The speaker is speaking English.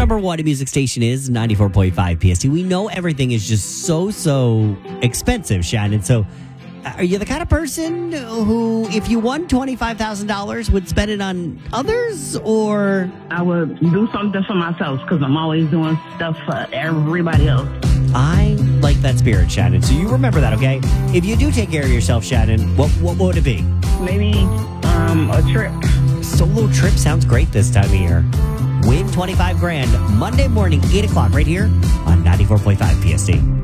number one music station is 94.5 PST. We know everything is just so expensive, Shannon. So are you the kind of person who, if you won $25,000, would spend it on others, or? I would do something for myself because I'm always doing stuff for everybody else. I like that spirit, Shannon. So you remember that, okay? If you do take care of yourself, Shannon, what would it be? Maybe a trip. Solo trip sounds great this time of year. Win 25 grand Monday morning, 8 o'clock, right here on 94.5 PST.